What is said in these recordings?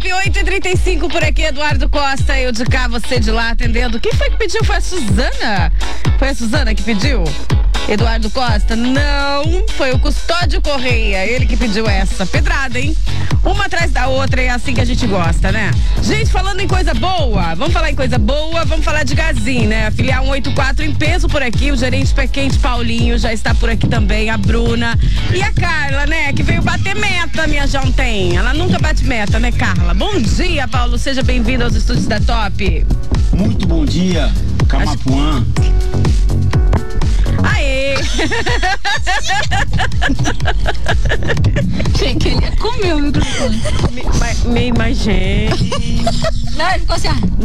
8h35 por aqui, Eduardo Costa, eu de cá, você de lá, atendendo. Quem foi que pediu? Foi a Suzana? Foi a Suzana que pediu? Eduardo Costa? Não, foi o Custódio Correia, ele que pediu essa. Pedrada, hein? Uma atrás da outra, é assim que a gente gosta, né? Gente, falando em coisa boa, vamos falar em coisa boa, vamos falar de Gazin, né? A filial 184 em peso por aqui, o gerente Pé Quente Paulinho já está por aqui também, a Bruna e a Carla, né? Que veio bater meta, minha Jontem. Ela nunca bate meta, né, Carla? Bom dia, Paulo, seja bem-vindo aos estúdios da Top. Muito bom dia, Camapuã. Aê! Achei que ele ia comer o microfone. Me imaginei. Não, ele ficou assim,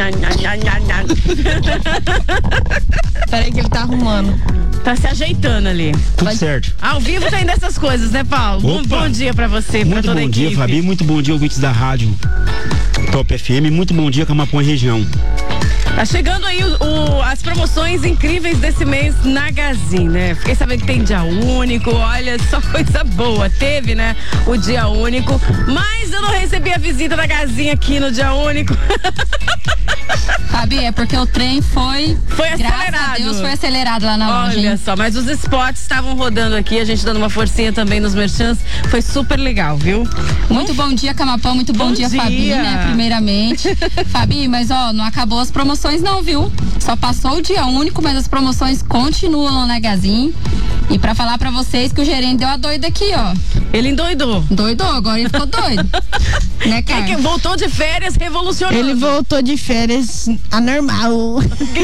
Peraí que ele tá arrumando. Tá se ajeitando ali. Tudo certo. Ao vivo tem dessas coisas, né, Paulo? Bom dia pra você, pra toda a equipe. Muito bom dia, Fabi. Muito bom dia, ouvintes da rádio Top FM. Muito bom dia, Camapuã região. Tá chegando aí as promoções incríveis desse mês na Gazin, né? Fiquei sabendo que tem dia único, olha, só coisa boa. Teve, né, o dia único, mas eu não recebi a visita da Gazin aqui no dia único. Fabi, é porque o trem foi acelerado. Graças a Deus foi acelerado lá na loja. Olha só, mas os spots estavam rodando aqui, a gente dando uma forcinha também nos merchants, foi super legal, viu? Muito bom dia, Camapão, muito bom dia, Fabi, né, primeiramente. Fabi, mas ó, não acabou as promoções não, viu? Só passou o dia único, mas as promoções continuam na Gazin. E pra falar pra vocês que o gerente deu a doida aqui, ó. Ele endoidou. Doidou, agora ele ficou doido. Né, cara? Que voltou de férias revolucionando. Ele voltou de férias anormal. O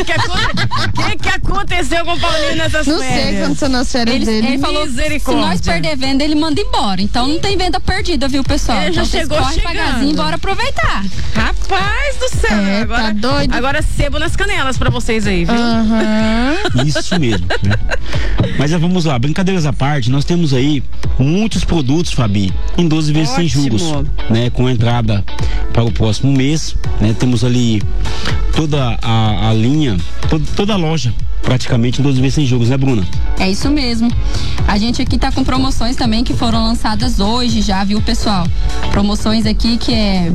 que aconteceu com o Paulinho nessas férias? Não sei o que aconteceu nas férias dele. Ele falou, se nós perder venda, ele manda embora. Então não tem venda perdida, viu, pessoal? Ele então já chegou corre pra Gazin e bora aproveitar. Rapaz do céu. Tá doido. Agora sebo nas canelas pra vocês aí, viu? Isso mesmo, né? Mas vamos lá, brincadeiras à parte, nós temos aí muitos produtos, Fabi, em 12 vezes sem juros, né? Com entrada para o próximo mês, né? Temos ali toda a linha, toda a loja praticamente em 12 vezes sem juros, né, Bruna? É isso mesmo. A gente aqui tá com promoções também que foram lançadas hoje já, viu, pessoal? Promoções aqui que é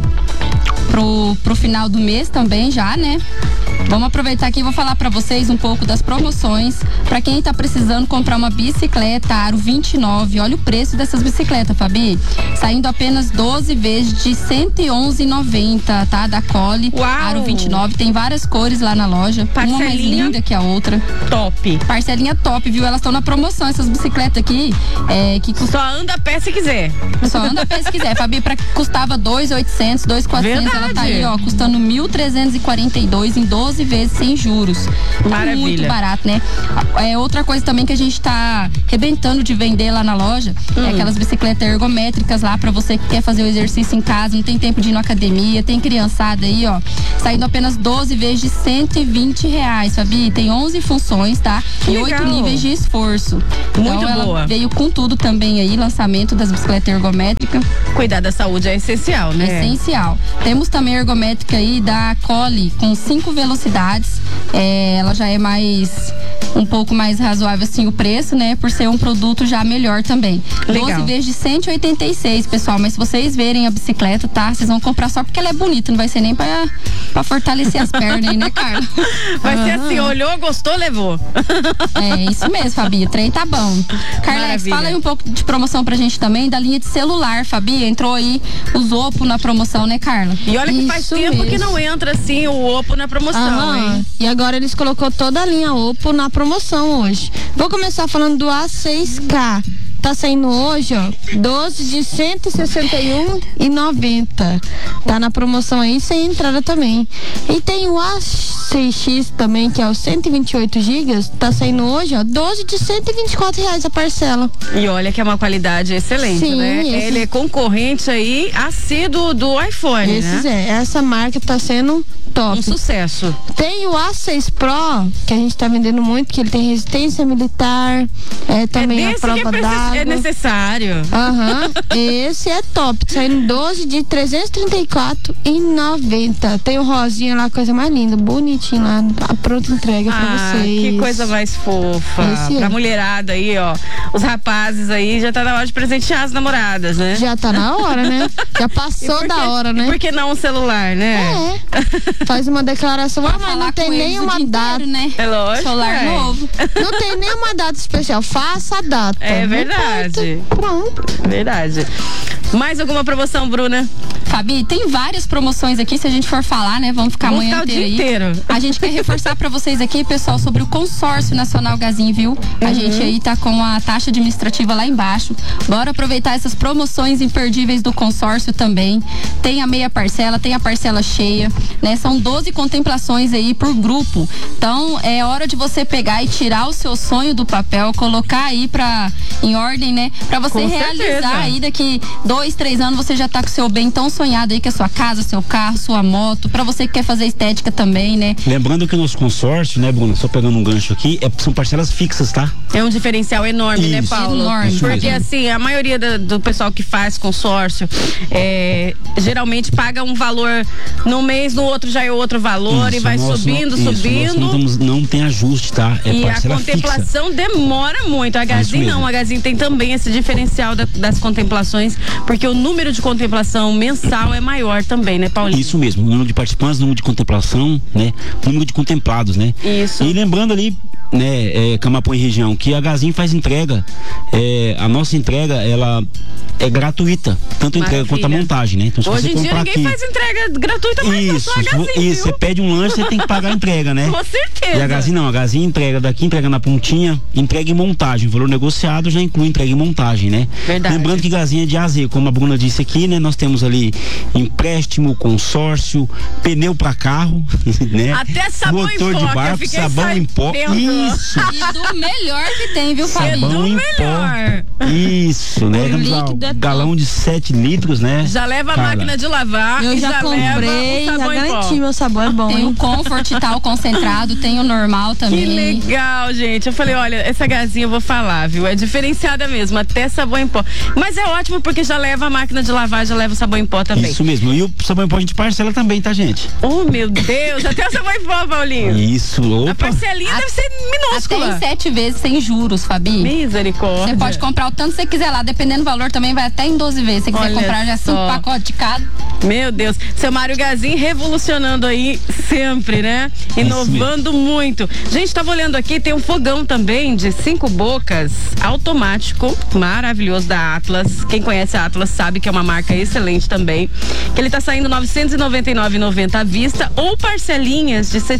pro final do mês também já, né? Vamos aproveitar aqui e vou falar pra vocês um pouco das promoções. Pra quem tá precisando comprar uma bicicleta Aro 29, olha o preço dessas bicicletas, Fabi. Saindo apenas 12 vezes de R$111,90, tá? Da Cole. Uau. Aro 29, tem várias cores lá na loja. Uma mais linda que a outra. Top. Parcelinha top, viu? Elas estão na promoção, essas bicicletas aqui. Que só anda a pé se quiser. Só anda a pé se quiser, Fabi. Custava R$2.800, R$2.400. Ela tá aí, ó, custando R$1.342 em 12 vezes sem juros. Maravilha. Muito barato, né? Outra coisa também que a gente tá arrebentando de vender lá na loja é aquelas bicicletas ergométricas lá pra você que quer fazer o exercício em casa, não tem tempo de ir na academia, tem criançada aí, ó, saindo apenas 12 vezes de R$120, Fabi. Tem 11 funções, tá? E 8 níveis de esforço. Muito então, boa. Ela veio com tudo também aí, lançamento das bicicletas ergométricas. Cuidar da saúde é essencial, né? Essencial. Temos também a ergométrica aí da Cole com 5 velocidades. Ela já é um pouco mais razoável assim o preço, né? Por ser um produto já melhor também. Legal. 12 vezes de 186, pessoal. Mas se vocês verem a bicicleta, tá? Vocês vão comprar só porque ela é bonita, não vai ser nem pra fortalecer as pernas aí, né, Carla? Vai ser assim, olhou, gostou, levou. É isso mesmo, Fabi. O trem tá bom. Carlex, fala aí um pouco de promoção pra gente também, da linha de celular, Fabi. Entrou aí os Oppo na promoção, né, Carla? E olha que faz tempo que não entra assim o Oppo na promoção, hein? E agora eles colocou toda a linha Oppo na promoção hoje. Vou começar falando do A6K. Tá saindo hoje, ó, 12 de R$161,90. Tá na promoção aí, sem entrada também. E tem o A6X também, que é o 128 GB. Tá saindo hoje, ó, 12 de R$124 a parcela. E olha que é uma qualidade excelente, sim, né? Ele é concorrente aí assíduo do iPhone, né? Essa marca tá sendo top. Um sucesso. Tem o A6 Pro, que a gente tá vendendo muito, que ele tem resistência militar, também a prova d'água. água. É necessário. Aham. Esse é top. Saindo 12 de 334,90. Tem o rosinha lá, coisa mais linda, bonitinho lá. A pronta entrega pra vocês. Que coisa mais fofa. Pra mulherada aí, ó. Os rapazes aí, já tá na hora de presentear as namoradas, né? Já tá na hora, né? Já passou da hora, né? Por que não um celular, né? Faz uma declaração. Mas não tem nenhuma data, né? É lógico. Celular novo. Não tem nenhuma data especial. Faça a data. É verdade. Pronto. Verdade. Mais alguma promoção, Bruna? Fabi, tem várias promoções aqui, se a gente for falar, né? Vamos ficar amanhã o dia inteiro. A gente quer reforçar pra vocês aqui, pessoal, sobre o Consórcio Nacional Gazin, viu? A gente aí tá com a taxa administrativa lá embaixo. Bora aproveitar essas promoções imperdíveis do consórcio também. Tem a meia parcela, tem a parcela cheia, né? São 12 contemplações aí por grupo. Então, é hora de você pegar e tirar o seu sonho do papel, colocar aí em ordem, né? Pra você realizar aí daqui 2, 3 anos, você já tá com o seu bem tão sonhado aí, que é sua casa, seu carro, sua moto, pra você que quer fazer estética também, né? Lembrando que o nosso consórcio, né, Bruna, só pegando um gancho aqui, são parcelas fixas, tá? É um diferencial enorme, né, Paulo? Enorme. Porque assim, a maioria do pessoal que faz consórcio, geralmente paga um valor num mês, no outro já é outro valor, e vai subindo. Não tem ajuste, tá? É e parcela a contemplação fixa. Demora muito. A Gazin não, a Gazin tem também esse diferencial das contemplações, porque o número de contemplação mensal é maior também, né, Paulinho? Isso mesmo, o número de participantes, o número de contemplação, né? O número de contemplados, né? Isso. E lembrando ali, né, Camapuã e região, que a Gazin faz entrega, a nossa entrega, ela é gratuita, tanto a entrega quanto a montagem, né? Então, se hoje você em dia ninguém faz entrega gratuita, mas só a Gazin, você pede um lanche, você tem que pagar a entrega, né? Com certeza. E a Gazin não, a Gazin entrega daqui, entrega na pontinha, entrega em montagem, o valor negociado já inclui entrega em montagem, né? Verdade. Lembrando que Gazin é de A a Z, como a Bruna disse aqui, né? Nós temos ali empréstimo, consórcio, pneu para carro, né? Até sabão motor em pó, de barco, sabão em pó. Isso. E do melhor que tem, viu, Fabi? Sabão em melhor. Pó. Isso, né? Temos lá um galão de 7 litros, né? Já leva a máquina de lavar. Eu já comprei, já garanti, meu sabão é bom. Tem o Comfort e tal, concentrado, tem o normal também. Que legal, gente. Eu falei, olha, essa Gazinha eu vou falar, viu? É diferenciada mesmo, até sabão em pó. Mas é ótimo porque já leva a máquina de lavar, já leva o sabão em pó também. Isso mesmo. E o sabão em pó a gente parcela também, tá, gente? Oh, meu Deus, até o sabão em pó, Paulinho. Isso, opa. A parcelinha deve ser minúscula. Até em 7 vezes sem juros, Fabi. Misericórdia. Você pode comprar o tanto que você quiser lá, dependendo do valor também, vai até em 12 vezes. Se você quiser comprar já 5 pacotes de cada. Meu Deus, seu Mário Gazin revolucionando aí sempre, né? Inovando muito. Gente, tava olhando aqui, tem um fogão também de 5 bocas, automático, maravilhoso, da Atlas. Quem conhece a Atlas sabe que é uma marca excelente também. Que ele tá saindo R$ 999,90 à vista ou parcelinhas de R$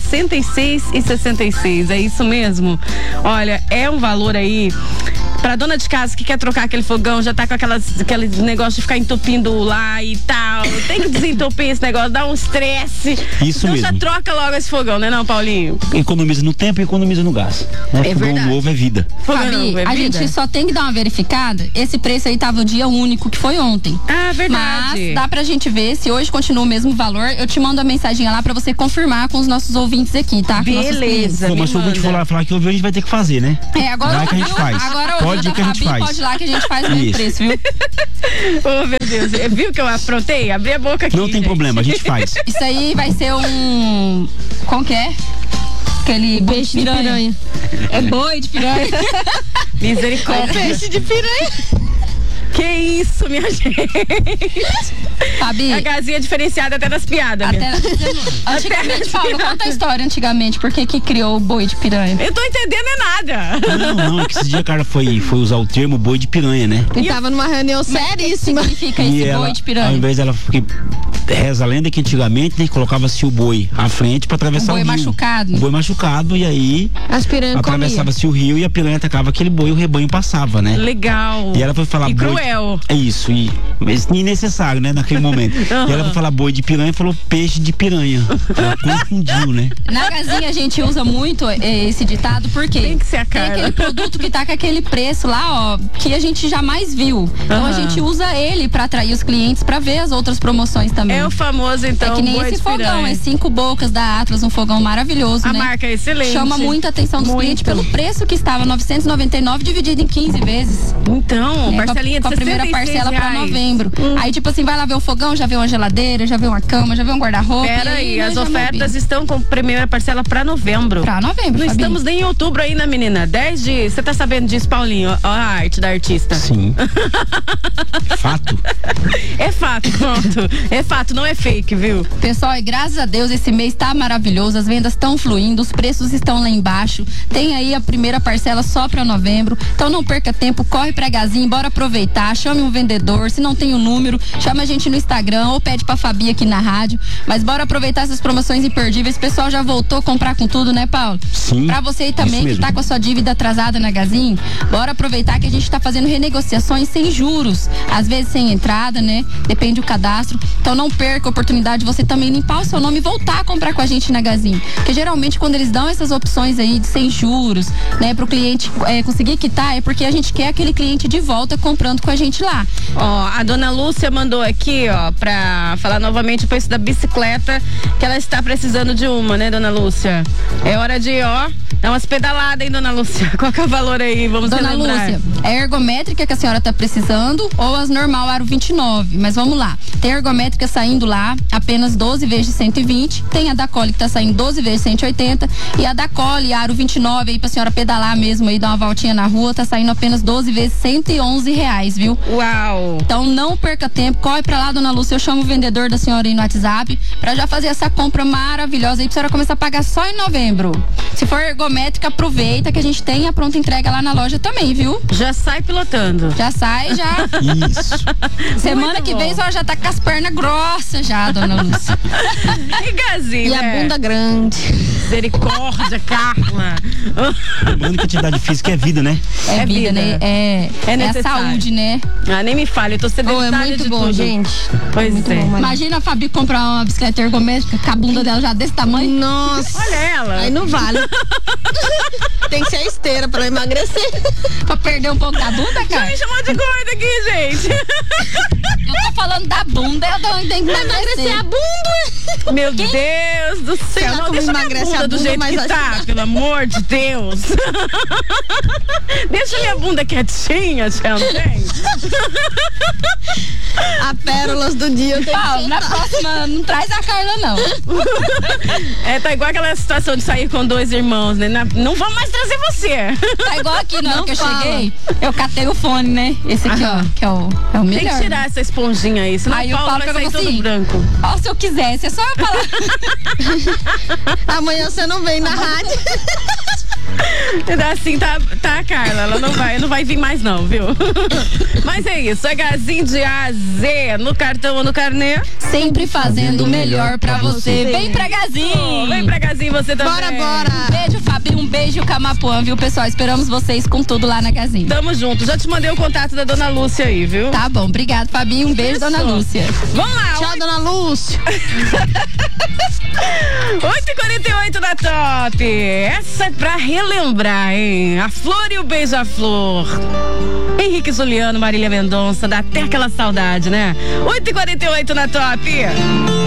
66,66. É isso mesmo? Olha, é um valor aí pra dona de casa que quer trocar aquele fogão, já tá com aquele negócio de ficar entupindo lá e tal. Tem que desentupir esse negócio, dá um estresse. Isso então mesmo. Já troca logo esse fogão, né não, Paulinho? Economiza no tempo e economiza no gás. Né? É fogão verdade. novo é vida. Fogão Fabi, novo é a vida? gente só tem que dar uma verificada. Esse preço aí tava o dia único, que foi ontem. Ah, verdade. Mas dá pra gente ver se hoje continua o mesmo valor. Eu te mando a mensagem lá pra você confirmar com os nossos ouvintes aqui, tá? Com nossos clientes. Pô, mas se o ouvinte for lá falar que ouviu, a gente vai ter que fazer, né? Agora vai que a gente faz. Agora pode ir que a gente faz. Pode ir lá que a gente faz o mesmo preço, viu? Oh, meu Deus. Viu que eu aprontei? Abri a boca aqui. Não tem gente. problema, a gente faz. Isso aí vai ser um... Como que é? Aquele Peixe de piranha. É boi de piranha. Misericórdia. Peixe de piranha. Que isso, minha gente. Fabi. A casinha diferenciada até das piadas. Antigamente, Paulo, conta a história antigamente. Por que criou o boi de piranha? Eu tô entendendo nada. Não, é que esse dia a cara foi usar o termo boi de piranha, né? E tava numa reunião seríssima. O que significa E esse ela, boi de piranha? ao invés dela, porque reza a lenda que antigamente, né, colocava-se o boi à frente pra atravessar o rio. Machucado. O boi machucado, e aí as piranhas atravessava-se o rio e a piranha atacava aquele boi e o rebanho passava, né? Legal. E ela foi falar e boi cruel, céu. É isso, mas necessário, né, naquele momento. E ela vai falar boi de piranha, falou peixe de piranha. Ela confundiu, né? Na Gazinha a gente usa muito esse ditado, porque Tem que ser a Carla. tem aquele produto que tá com aquele preço lá, ó, que a gente jamais viu. Então a gente usa ele pra atrair os clientes pra ver as outras promoções também. É o famoso, então, É que nem boi esse de fogão, piranha. é 5 bocas da Atlas, um fogão maravilhoso, A né? marca é excelente. Chama muita atenção dos clientes pelo preço que estava, 999 dividido em 15 vezes. Então, parcelinha de com a primeira 66 parcela pra reais. novembro. Aí, tipo assim, vai lá ver o fogão, já vê uma geladeira, já vê uma cama, já vê um guarda-roupa. Pera aí, nós as já ofertas mobília. estão com primeira parcela pra novembro. Pra novembro, Não Fabi. estamos nem em outubro ainda, menina. 10 de... Você tá sabendo disso, Paulinho? Ó, a arte da artista. Sim. Fato. É fato, pronto. É fato, não é fake, viu? Pessoal, e graças a Deus esse mês tá maravilhoso, as vendas estão fluindo, os preços estão lá embaixo. Tem aí a primeira parcela só pra novembro. Então não perca tempo, corre pra Gazinha, bora aproveitar, chame um vendedor, se não tem o número, chama a gente no Instagram ou pede pra Fabi aqui na rádio. Mas bora aproveitar essas promoções imperdíveis. O pessoal já voltou a comprar com tudo, né, Paulo? Sim. Pra você aí também que tá com a sua dívida atrasada na Gazinha, bora aproveitar que a gente tá fazendo renegociações sem juros, às vezes sem entrada, né? Depende do cadastro. Então não perca a oportunidade de você também limpar o seu nome e voltar a comprar com a gente na Gazinha. Porque geralmente quando eles dão essas opções aí de sem juros, né, pro cliente conseguir quitar, é porque a gente quer aquele cliente de volta comprando com a gente lá. Ó, a dona Lúcia mandou aqui, ó, pra falar novamente o preço da bicicleta, que ela está precisando de uma, né, dona Lúcia? É hora de, ó, dar umas pedaladas, hein, dona Lúcia? Qual que é o valor aí? Vamos Dona relembrar. Lúcia, é a ergométrica que a senhora tá precisando ou as normal aro 29? Mas vamos lá. Tem a ergométrica saindo lá, apenas 12 vezes de 120. Tem a da Cole que tá saindo 12 vezes de 180. E a da Cole, aro 29, aí pra senhora pedalar mesmo aí, dar uma voltinha na rua, tá saindo apenas 12 vezes R$111, viu? Uau! Então não perca tempo, corre pra lá, dona Lúcia, eu chamo o vendedor da senhora aí no WhatsApp pra já fazer essa compra maravilhosa aí pra senhora começar a pagar só em novembro. Se for ergométrica, aproveita que a gente tem a pronta entrega lá na loja também, viu? Já sai pilotando. Já sai, já. Isso. Semana Muito que bom. vem só já tá com as pernas grossas já, dona Lúcia. E Gazinha, E a bunda grande. Misericórdia, Carla. Lembrando que atividade física é vida, né? É, É vida, vida. né? É a necessário. saúde, né? Ah, nem me fale, eu tô Oh, sedentária é muito de bom, tudo. gente. Pois Muito é. bom, Maria. Imagina a Fabi comprar uma bicicleta ergométrica com a bunda dela já desse tamanho. Nossa. Olha ela. Aí não vale. Tem que ser esteira pra emagrecer. Pra perder um pouco da bunda, Já cara. me chamou de gorda aqui, gente. Eu tô falando da bunda, eu tenho que emagrecer. A bunda. Meu Deus do Sei céu. lá Não, como deixa minha emagrece bunda a do bunda, jeito mas que acho tá, que dá. pelo amor de Deus. Deixa minha bunda quietinha, também. A pérolas do dia eu tenho que Paulo, na próxima, não traz a Carla, não. É, tá igual aquela situação de sair com dois irmãos, né? Não vamos mais trazer você. Tá igual aqui, na hora Não que eu fala. cheguei, eu catei o fone, né? Esse aqui, ó, que é o Tem melhor. que tirar essa esponjinha aí, senão Aí o o Paulo Paulo vai sair pegou todo assim. branco. Ó, se eu quisesse, é só eu falar. Amanhã você não vem na rádio. Assim tá a Carla, ela não vai vir mais não, viu? Mas é isso, é Gazinho de A a Z, no cartão ou no carnê. Sempre fazendo o melhor pra você. Vem pra Gazinho. Vem pra Gazinho você também. Bora, bora. Um beijo, Fabi, um beijo, Camapuã, viu, pessoal? Esperamos vocês com tudo lá na Gazinho. Tamo junto, já te mandei o contato da dona Lúcia aí, viu? Tá bom, obrigado, Fabi. Um beijo, dona Lúcia. Vamos lá, Tchau, dona Lúcia. 8h48 da Top. Essa é pra relembrar, hein? A Flor e o Beija-Flor. Henrique Juliano, Marília Mendonça, dá até aquela saudade, né? 8h48 na Top.